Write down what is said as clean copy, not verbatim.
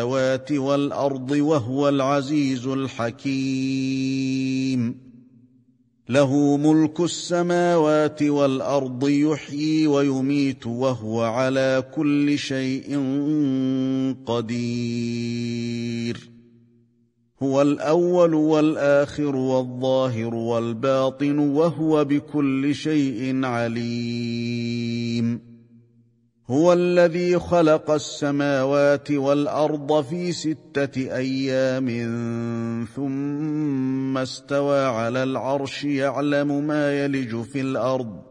السماوات والأرض وهو العزيز الحكيم. له ملك السماوات والأرض يحيي ويميت وهو على كل شيء قدير. هو الأول والآخر والظاهر والباطن وهو بكل شيء عليم. هو الذي خلق السماوات والأرض في 6 أيام ثم استوى على العرش يعلم ما يلج في الأرض